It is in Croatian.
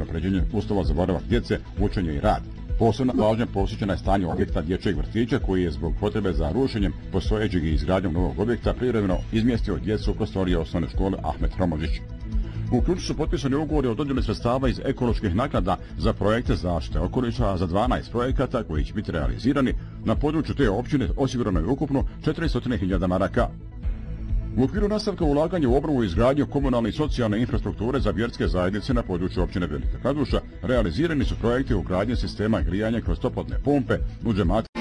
unapređenje uslova za boravak djece, učenje i rad. Posebna pažnja posvećena je stanju objekta dječjeg vrtića koji je zbog potrebe za rušenjem postojećeg i izgradnjom novog objekta privremeno izmjestio djecu u prostorije osnovne škole Ahmet Romožić. U ključu su potpisani ugovori o dodjeli sredstava iz ekoloških naknada za projekte zaštite okoliša za 12 projekata koji će biti realizirani na području te općine. Osigurano je ukupno 400.000 maraka. U okviru nastavka ulaganja u obnovu i izgradnju komunalne i socijalne infrastrukture za vjerske zajednice na području općine Velika Kladuša realizirani su projekti u ugradnji sistema grijanja kroz toplotne pompe u džemati